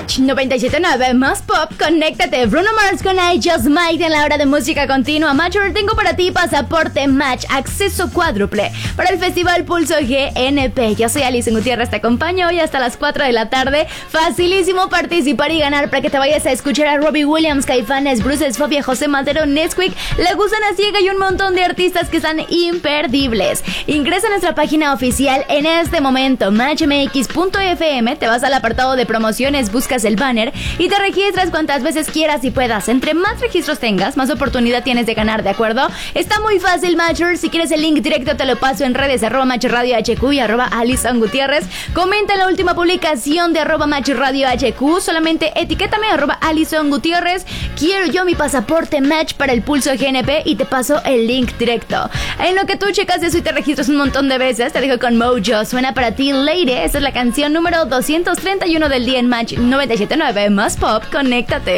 Match 97.9 más pop, conéctate. Bruno Mars con I Just Might en la hora de música continua. Matcher, tengo para ti pasaporte Match, acceso cuádruple para el Festival Pulso GNP. Yo soy Alison Gutiérrez, te acompaño hoy hasta las 4 de la tarde. Facilísimo participar y ganar para que te vayas a escuchar a Robbie Williams, Caifanes, Bruce Fobia, José Madero, Nesquik, La Gusana Ciega y un montón de artistas que están imperdibles. Ingresa a nuestra página oficial en este momento, matchmx.fm, te vas al apartado de promociones, buscas el banner y te registras cuantas veces quieras y puedas. Entre más registros tengas, más oportunidad tienes de ganar, ¿de acuerdo? Está muy fácil, Matcher. Si quieres el link directo te lo paso en redes, @MatchRadioHQ y @Alison Gutiérrez. Comenta la última publicación de @MatchRadioHQ. Solamente etiquétame @Alison Gutiérrez. Quiero yo mi pasaporte Match para el Pulso GNP y te paso el link directo. En lo que tú checas eso y te registras un montón de veces, te dejo con Mojo. Suena para ti Lady. Esta es la canción número 231 del día en Match 97.9 más pop. Conéctate.